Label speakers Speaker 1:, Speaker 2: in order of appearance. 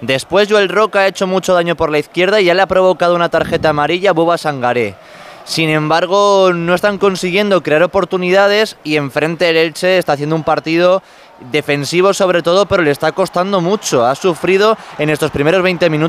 Speaker 1: Después Joel Roca ha hecho mucho daño por la izquierda y ya le ha provocado una tarjeta amarilla a Bouba Sangaré. Sin embargo, no están consiguiendo crear oportunidades y enfrente el Elche está haciendo un partido defensivo sobre todo, pero le está costando mucho. Ha sufrido en estos primeros 20 minutos